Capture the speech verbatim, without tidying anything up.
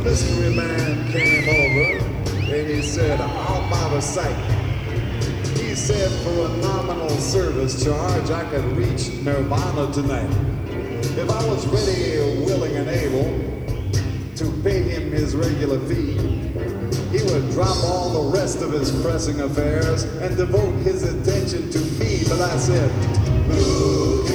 mystery man came over and he said, how about a sight? He said for a nominal service charge I could reach Nirvana tonight. If I was ready, willing, and able to pay him his regular fee, he would drop all the rest of his pressing affairs and devote his attention to me. But I said, look